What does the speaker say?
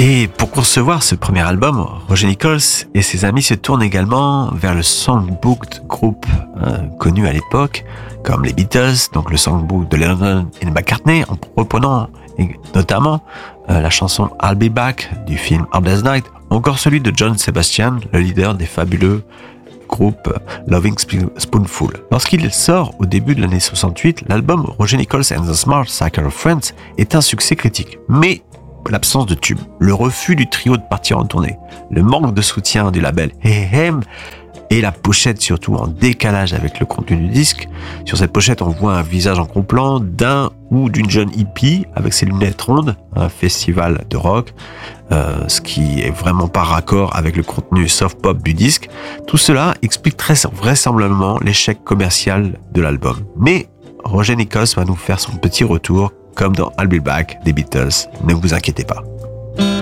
Et pour concevoir ce premier album, Roger Nichols et ses amis se tournent également vers le songbook groupe connu à l'époque, comme les Beatles, donc le songbook de Lennon et McCartney, en reprenant notamment la chanson I'll Be Back du film Hard Day's Night, ou encore celui de John Sebastian, le leader des fabuleux groupe Loving Spoonful. Lorsqu'il sort au début de l'année 68, l'album Roger Nichols and the Small Circle of Friends est un succès critique. Mais l'absence de tube, le refus du trio de partir en tournée, le manque de soutien du label Hey Hey et la pochette surtout en décalage avec le contenu du disque. Sur cette pochette, on voit un visage en gros plan d'un ou d'une jeune hippie avec ses lunettes rondes, un festival de rock, ce qui est vraiment pas raccord avec le contenu soft pop du disque. Tout cela explique très vraisemblablement l'échec commercial de l'album. Mais Roger Nichols va nous faire son petit retour comme dans I'll Be Back des Beatles, ne vous inquiétez pas.